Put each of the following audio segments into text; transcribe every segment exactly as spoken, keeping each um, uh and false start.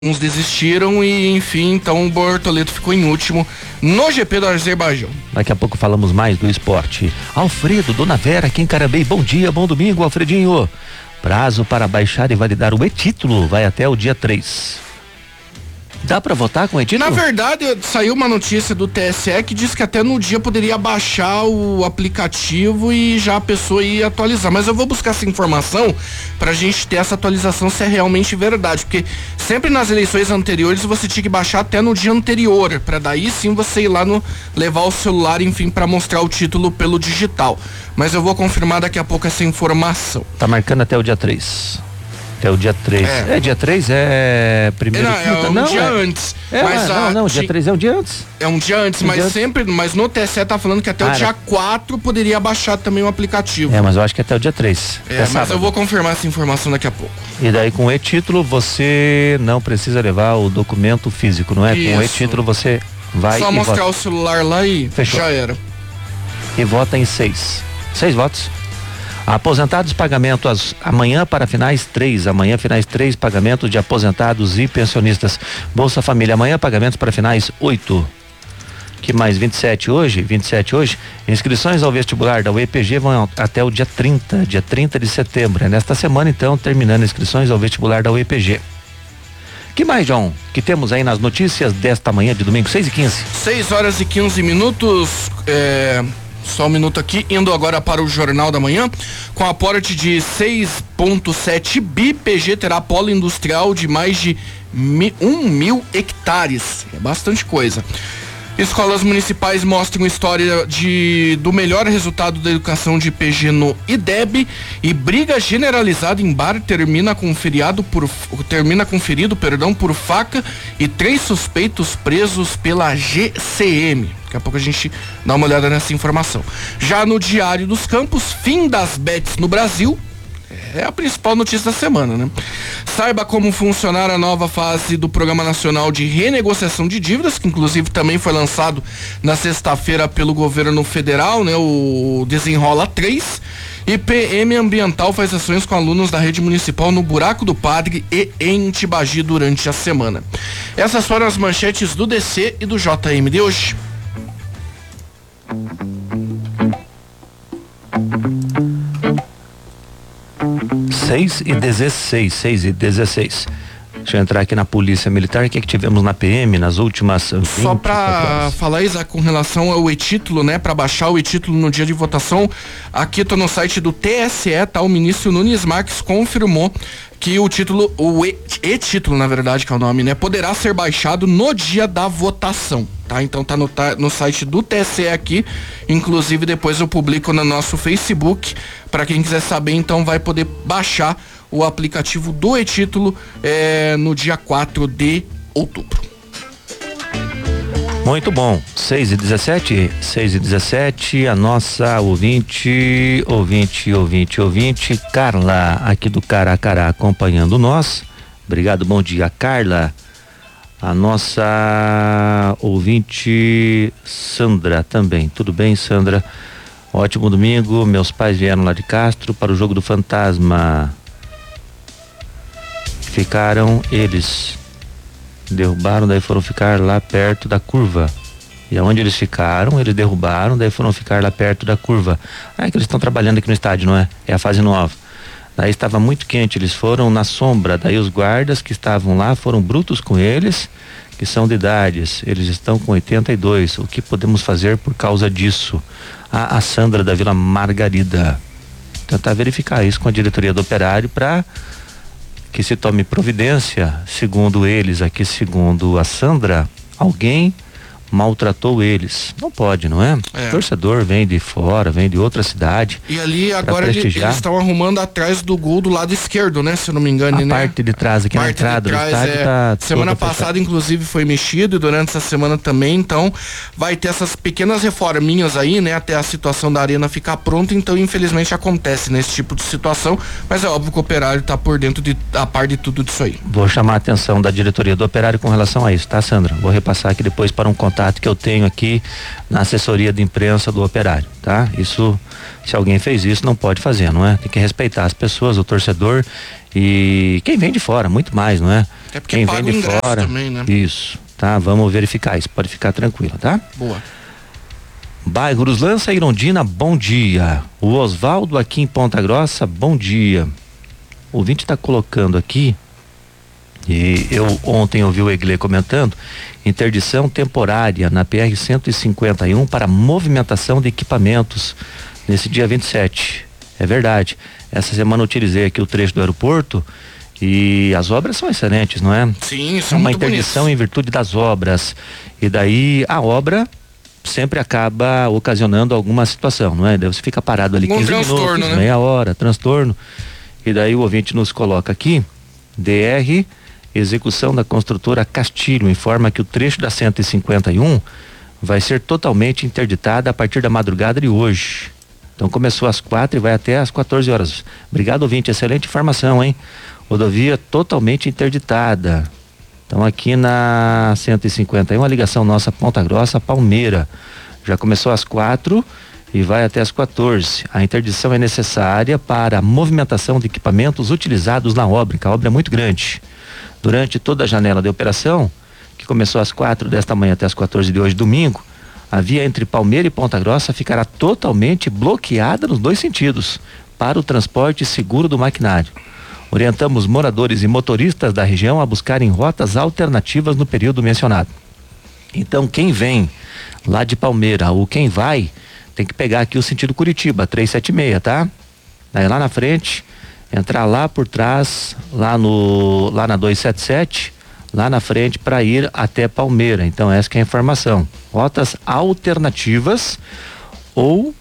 Uns desistiram e, enfim, então o Bortoleto ficou em último no G P do Azerbaijão. Daqui a pouco falamos mais do esporte. Alfredo, Dona Vera, aqui em Carambei, bom dia, bom domingo, Alfredinho. Prazo para baixar e validar o e-título vai até o dia três. Dá pra votar com e-título? Na verdade, saiu uma notícia do T S E que diz que até no dia poderia baixar o aplicativo e já a pessoa ia atualizar. Mas eu vou buscar essa informação pra gente ter essa atualização se é realmente verdade. Porque sempre nas eleições anteriores você tinha que baixar até no dia anterior, pra daí sim você ir lá no levar o celular, enfim, pra mostrar o título pelo digital. Mas eu vou confirmar daqui a pouco essa informação. Tá marcando até o dia três. É o dia três. É, é dia três? É primeiro é, não, é um não, dia é, antes. É, mas não, a, não, dia três é um dia antes. É um dia antes, um mas dia sempre, antes. Mas no T S E tá falando que até ah, o dia era... quatro poderia baixar também o aplicativo. É, mas eu acho que até o dia três. É, mas sábado. Eu vou confirmar essa informação daqui a pouco. E daí com o e-título você não precisa levar o documento físico, não é? Isso. Com o e-título você vai Só e mostrar vota. o celular lá e Fechou. Já era. E vota em seis. Seis votos. Aposentados, pagamentos amanhã para finais três, amanhã finais três, pagamentos de aposentados e pensionistas. Bolsa Família, amanhã pagamentos para finais oito. Que mais? vinte e sete hoje? vinte e sete hoje. Inscrições ao vestibular da U E P G vão até o dia trinta, dia trinta de setembro. É nesta semana então, terminando inscrições ao vestibular da U E P G. Que mais, João? Que temos aí nas notícias desta manhã de domingo, seis e quinze. seis horas e quinze minutos, é... Só um minuto aqui, indo agora para o Jornal da Manhã. Com aporte de seis vírgula sete bi, P G terá polo industrial de mais de mi, um mil hectares. É bastante coisa. Escolas municipais mostram história de, do melhor resultado da educação de P G no I D E B. E briga generalizada em bar termina com feriado por termina com ferido, perdão, por faca e três suspeitos presos pela G C M. Daqui a pouco a gente dá uma olhada nessa informação. Já no Diário dos Campos, fim das bets no Brasil. É a principal notícia da semana, né? Saiba como funcionar a nova fase do Programa Nacional de Renegociação de Dívidas, que inclusive também foi lançado na sexta-feira pelo governo federal, né? O Desenrola três. E P M Ambiental faz ações com alunos da rede municipal no Buraco do Padre e em Tibagi durante a semana. Essas foram as manchetes do D C e do J M de hoje. seis e dezesseis, seis e dezesseis. Deixa eu entrar aqui na Polícia Militar. O que é que tivemos na P M nas últimas vinte Só pra falar, Isaac, com relação ao e-título, né? Pra baixar o e-título no dia de votação, aqui tô no site do T S E, tá? O ministro Nunes Marques confirmou que o título, o e-título, na verdade, que é o nome, né? Poderá ser baixado no dia da votação, tá? Então tá no, tá no site do T S E aqui, inclusive depois eu publico no nosso Facebook, para quem quiser saber, então vai poder baixar o aplicativo do e-título é, no dia quatro de outubro. Muito bom, seis e dezessete, seis e dezessete, a nossa ouvinte, ouvinte, ouvinte, ouvinte, Carla, aqui do Caracará, acompanhando nós. Obrigado, bom dia, Carla. A nossa ouvinte Sandra também, tudo bem, Sandra? Ótimo domingo, meus pais vieram lá de Castro para o jogo do Fantasma. Ficaram eles, derrubaram, daí foram ficar lá perto da curva. E aonde eles ficaram, eles derrubaram, daí foram ficar lá perto da curva. Ah, é que eles estão trabalhando aqui no estádio, não é? É a fase nova. Daí estava muito quente, eles foram na sombra, daí os guardas que estavam lá foram brutos com eles, que são de idades, eles estão com oitenta e dois. O que podemos fazer por causa disso? A, a Sandra da Vila Margarida. Tentar verificar isso com a diretoria do Operário para que se tome providência, segundo eles aqui, segundo a Sandra, alguém maltratou eles. Não pode, não é? é? O torcedor vem de fora, vem de outra cidade. E ali agora ele, eles estão arrumando atrás do gol do lado esquerdo, né? Se eu não me engano, a né? parte de trás aqui, parte na entrada do estádio é... tá semana passada, inclusive, foi mexido e durante essa semana também, então vai ter essas pequenas reforminhas aí, né? Até a situação da arena ficar pronta, então infelizmente acontece nesse tipo de situação, mas é óbvio que o Operário tá por dentro de, a par de tudo disso aí. Vou chamar a atenção da diretoria do Operário com relação a isso, tá, Sandra? Vou repassar aqui depois para um contato que eu tenho aqui na assessoria de imprensa do Operário, tá? Isso, se alguém fez isso, não pode fazer, não é? Tem que respeitar as pessoas, o torcedor e quem vem de fora, muito mais, não é? É porque quem paga vem o de ingresso fora, também, né? isso, tá? Vamos verificar isso, pode ficar tranquilo, tá? Boa. Bairro Lança Irondina, bom dia. O Osvaldo aqui em Ponta Grossa, bom dia. O ouvinte está colocando aqui, e eu ontem ouvi o Eglê comentando, interdição temporária na P R cento e cinquenta e um para movimentação de equipamentos nesse dia vinte e sete. É verdade. Essa semana eu utilizei aqui o trecho do aeroporto e as obras são excelentes, não é? Sim, são uma muito interdição bonitos. em virtude das obras. E daí a obra sempre acaba ocasionando alguma situação, não é? Daí você fica parado ali Algum quinze transtorno, minutos, né? meia hora, transtorno. E daí o ouvinte nos coloca aqui, D R, execução da construtora Castilho, informa que o trecho da cento e cinquenta e um vai ser totalmente interditada a partir da madrugada de hoje. Então começou às quatro e vai até às quatorze horas. Obrigado, ouvinte, excelente informação, hein? Rodovia totalmente interditada. Então aqui na cento e cinquenta e um, a ligação nossa Ponta Grossa, Palmeira. Já começou às quatro e vai até às quatorze. A interdição é necessária para a movimentação de equipamentos utilizados na obra, que a obra é muito grande. Durante toda a janela de operação, que começou às quatro desta manhã até às quatorze de hoje, domingo, a via entre Palmeira e Ponta Grossa ficará totalmente bloqueada nos dois sentidos, para o transporte seguro do maquinário. Orientamos moradores e motoristas da região a buscarem rotas alternativas no período mencionado. Então, quem vem lá de Palmeira ou quem vai, tem que pegar aqui o sentido Curitiba, trezentos e setenta e seis, tá? Daí lá na frente, entrar lá por trás, lá no lá na duzentos e setenta e sete, lá na frente para ir até Palmeira. Então essa que é a informação. Rotas alternativas ou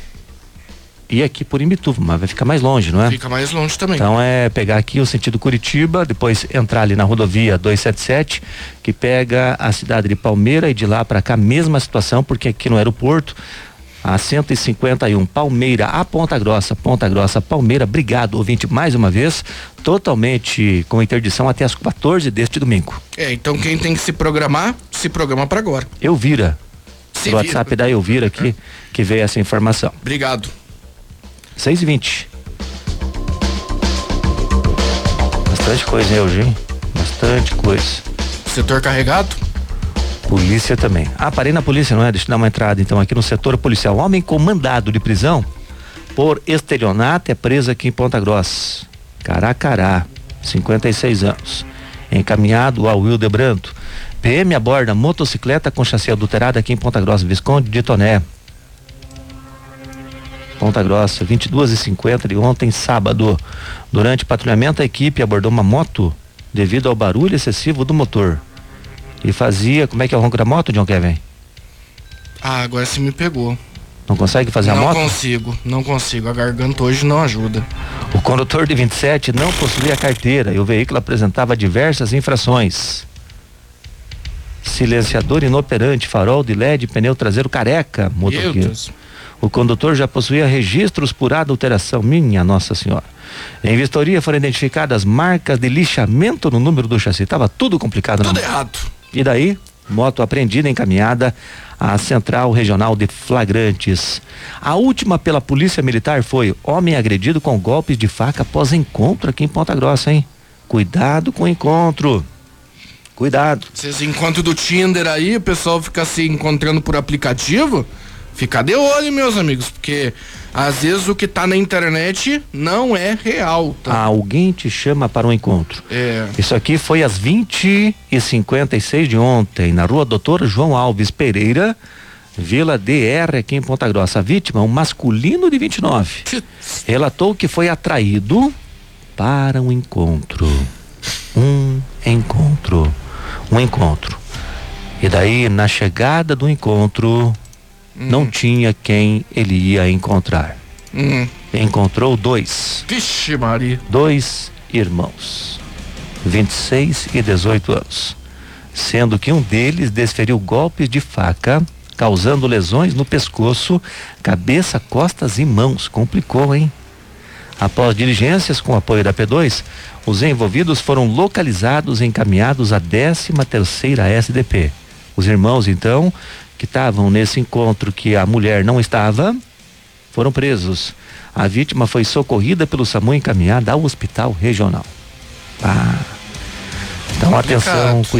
ir aqui por Imbituva, mas vai ficar mais longe, não é? Fica mais longe também. Então é pegar aqui o sentido Curitiba, depois entrar ali na rodovia duzentos e setenta e sete, que pega a cidade de Palmeira, e de lá para cá mesma situação, porque aqui no aeroporto a cento e cinquenta e um, Palmeira a Ponta Grossa, Ponta Grossa, Palmeira. Obrigado, ouvinte, mais uma vez, totalmente com interdição até as quatorze deste domingo. É, então quem tem que se programar, se programa para agora. Elvira, Se o WhatsApp da Elvira aqui, que veio essa informação. Obrigado. seis e vinte. Bastante coisa, hein, Eugênio? Bastante coisa. Setor carregado? Polícia também. Ah, parei na polícia, não é? Deixa eu dar uma entrada então aqui no setor policial. Homem com mandado de prisão por estelionato é preso aqui em Ponta Grossa. Caracará, cinquenta e seis anos. Encaminhado ao Hildebrando. P M aborda motocicleta com chassi adulterado aqui em Ponta Grossa, Visconde de Toné. Ponta Grossa, vinte e duas e cinquenta de ontem, sábado. Durante patrulhamento, a equipe abordou uma moto devido ao barulho excessivo do motor. E fazia, como é que é o ronco da moto, John Kevin? Ah, agora você me pegou. Não consegue fazer não a moto? Não consigo, não consigo. A garganta hoje não ajuda. O condutor de vinte e sete não possuía carteira e o veículo apresentava diversas infrações. Silenciador inoperante, farol de L E D, pneu traseiro careca, motoqueiro. O condutor já possuía registros por adulteração, minha Nossa Senhora. Em vistoria foram identificadas marcas de lixamento no número do chassi. Tava tudo complicado. Tudo não? errado. E daí, moto apreendida e encaminhada à Central Regional de Flagrantes. A última pela Polícia Militar foi homem agredido com golpes de faca após encontro aqui em Ponta Grossa, hein? Cuidado com o encontro. Cuidado. Esses encontros do Tinder aí, o pessoal fica se encontrando por aplicativo, fica de olho, meus amigos, porque às vezes o que tá na internet não é real, tá? Alguém te chama para um encontro. É. Isso aqui foi às vinte e cinquenta e seis de ontem, na rua Doutor João Alves Pereira, Vila D R, aqui em Ponta Grossa. A vítima, um masculino de vinte e nove, relatou que foi atraído para um encontro. Um encontro. Um encontro. E daí, na chegada do encontro, Hum. não tinha quem ele ia encontrar. Hum. Encontrou dois. Vixe, Maria. Dois irmãos, vinte e seis e dezoito anos, sendo que um deles desferiu golpes de faca, causando lesões no pescoço, cabeça, costas e mãos. Complicou, hein? Após diligências com apoio da P dois, os envolvidos foram localizados e encaminhados à décima terceira S D P. Os irmãos, então, que estavam nesse encontro que a mulher não estava, foram presos. A vítima foi socorrida pelo SAMU e encaminhada ao hospital regional. Ah, Então, atenção,